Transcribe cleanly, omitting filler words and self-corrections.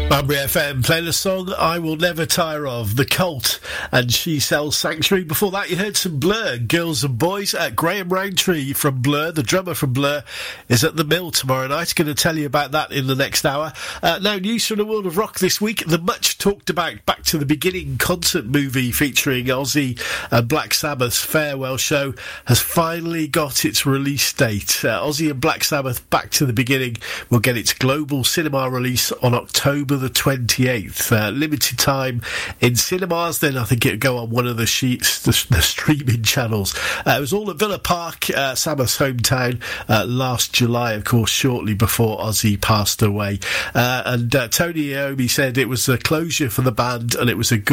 Bunbury FM playing a song I will never tire of, The Cult and She Sells Sanctuary. Before that you heard some Blur, Girls and Boys. Graham Rowntree from Blur, the drummer from Blur, is at the Mill tomorrow night. Going to tell you about that in the next hour. Now news from the world of rock this week. The much talked about Back to the Beginning concert movie featuring Ozzy and Black Sabbath's farewell show has finally got its release date. Ozzy and Black Sabbath Back to the Beginning will get its global cinema release on October the 28th. Limited time in cinemas, then I think it'll go on one of the streaming channels. It was all at Villa Park, Sabbath's hometown, last July, of course, shortly before Ozzy passed away. And Tony Iommi said it was a closure for the band and it was a good